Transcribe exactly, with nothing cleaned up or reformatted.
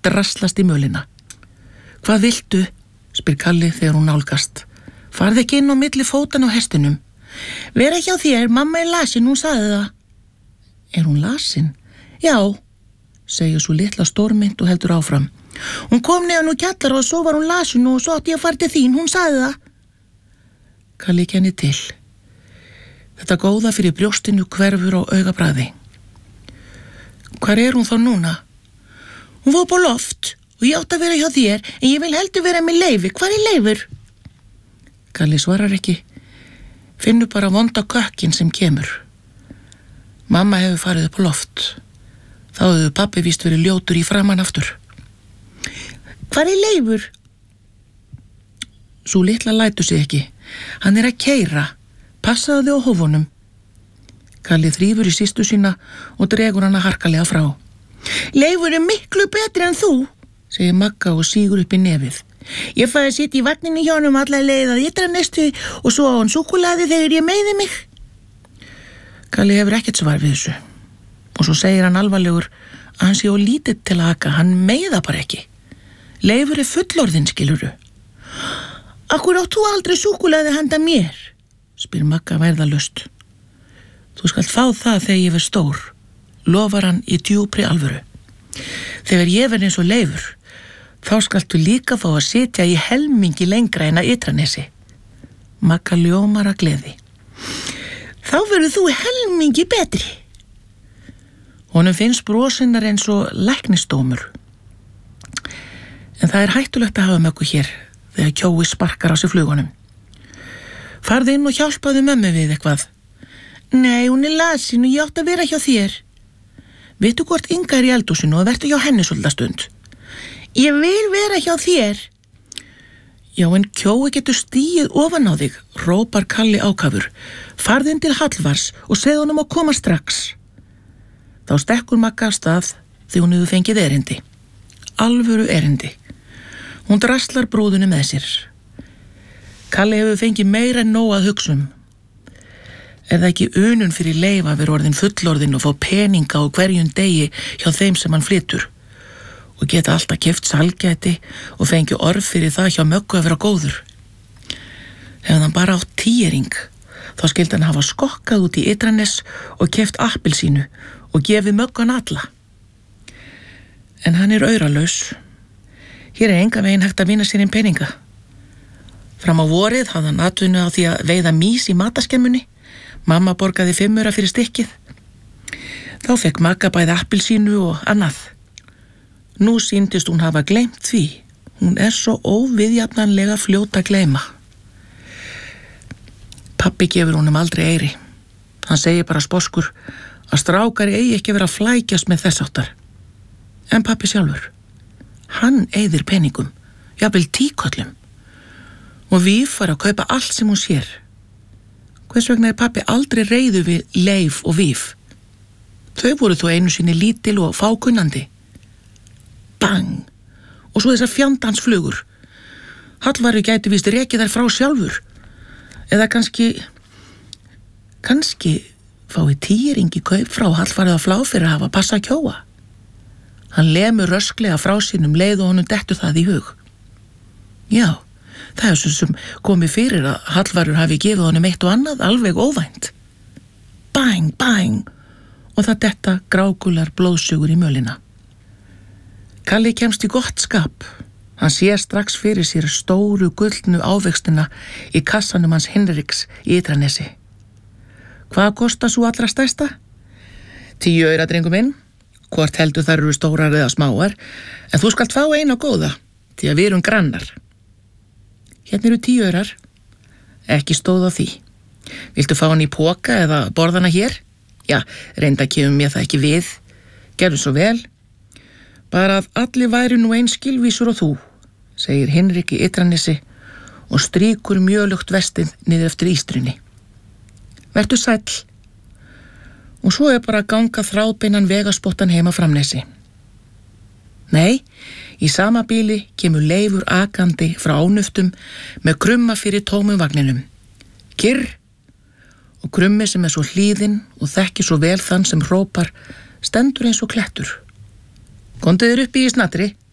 draslast í mölina. Hvað viltu? Spyr Kalli þegar hún nálgast. Farð ekki inn á milli fótan á hestinum. Vera hjá þér, mamma er lasin, hún sagði það. Er hún lasin? Já, segir svo litla stórmynd og heldur áfram. Hún kom neðan úr kjallara og svo var hún lasin og svo átti ég að fara til þín, hún sagði það. Kalli kenni til. Þetta góða fyrir brjóstinu hverfur á augabragði. Hvar er hún þá núna? Hún var på loft og ég átti að vera hjá þér, en ég vil heldur vera með Leifi. Hvar er Leifur? Kalli svarar ekki. Finnur bara vonda kökkin sem kemur. Mamma hefur farið upp á loft. Þá hefur pabbi víst verið ljótur í framan aftur. Hvar er Leifur? Sú litla lætur sig ekki. Hann er að keyra. Passaðu þig á hófunum. Kalli þrífur í sístu sína og dregur hana harkalega frá. Leifur er miklu betri en þú, segir Magga og sígur upp í nefið. Ég fæði að sitja í vagninu hjá honum alla leið að ytra nestu og svo á hann súkkulaði þegar ég meiði mig. Kalli hefur ekkert svar við þessu. Og svo segir hann alvarlegur að hann sé á lítið til að aka, hann meiða bara ekki. Leifur er fullorðinn, skilurðu. Akkur átt þú aldrei súkkulaði handa mér? Spyr Magga værðalaust. Þú skalt fá það þegar ég verð stór, lofar hann í djúpri alvöru. Þegar ég verð eins og Leifur, þá skaltu líka fá að sitja í helmingi lengra en að Ytranesi. Magga ljómar að gleði. Þá verður þú helmingi betri. Honum finnst brosinnar eins og læknisdómur. En það er hættulegt að hafa Möggu hér þegar Kjói sparkar á sig flugunum. Farðu inn og hjálpaðu mömmu við eitthvað. Nei, hún er lasin og ég átt að vera hjá þér. Vittu hvort Inga er í eldhúsinu og vertu hjá henni svolítið stund. Ég vil vera hjá þér. Já, en Kjói getur stíið ofan á þig, rópar Kalli ákafur. Farðu inn til Hallvars og segðu honum að koma strax. Þá stekkur Magga af stað þegar hún hefur fengið erindi. Alvöru erindi. Hún draslar brúðunni með sér. Kalli hefur fengið meira en nóg að hugsa um. Er það ekki unun fyrir Leif að vera orðin fullorðin og fá peninga á hverjum degi hjá þeim sem hann flytur og geta alltaf keypt salgæti og fengið orð fyrir það hjá Möggu að vera góður? Hefði hann bara átt tíering, þá skildi hann hafa skokkað út í Ytranes og keypt appelsínu og gefið Möggu hann alla. En hann er auralaus. Hér er enga veginn hægt að vinna sér inn peninga. Fram á vorið hafði hann atvinnu á því að veiða mís í mataskemmunni. Mamma borgaði fimmura fyrir stykkið. Þá fekk Magga bæði appelsínu og annað. Nú sýndist hún hafa gleymt því. Hún er svo óviðjafnanlega fljót að gleyma. Pabbi gefur honum aldrei eyri. Hann segir bara sposkur að strákar eigi ekki vera að flækjast með þessáttar. En pabbi sjálfur, hann eyðir peningum, jafnvel tíköllum. Og Víf fara að kaupa allt sem hún sér. Hvers vegna er pabbi aldrei reiður við Leif og Víf? Þau voru þó einu sinni lítil og fákunnandi. Bang! Og svo þessar fjandansflugur. Hallvarður gæti víst rekið þær frá sjálfur. Eða kannski, kannski fái tíring í kaup frá Hallvarður að flá fyrir að hafa passa Kjóa. Hann lemur rösklega frá sínum leið og honum dettur það í hug. Já, það er svo sem komið fyrir að Hallvarður hafi gefið honum eitt og annað alveg óvænt. Bang, bang! Og það detta grágular blóðsugur í mölina. Kalli kemst í gott skap. Hann sér strax fyrir sér stóru gullnu ávextina í kassanum hans Hinriks í Ytranesi. Hvað kostar svo allra stærsta? Tíu aura, drengur minn. Hvort heldur þær eru stórar eða smáar, en þú skalt fá eina góða, því að við erum grannar. Hérna eru tíu aurar. Ekki stóð á því. Viltu fá hann í poka eða borðana hér? Já, reynda kemur mér það ekki við. Gerðu svo vel. Bara að allir væri nú eins skilvísur og þú, segir Hinrik í Ytranesi og strýkur mjölugt vestið niður eftir ístrinni. Vertu sæll. Og svo er bara að ganga þráðbeinan vegaspottan heima Framnesi. Nei, í sama bíli kemur Leifur akandi frá ánuftum með krumma fyrir tómum vagninum. Kyrr, og krummi sem er svo hlýðinn og þekkir svo vel þann sem hrópar, stendur eins og klettur. Komdu þér upp í snatri,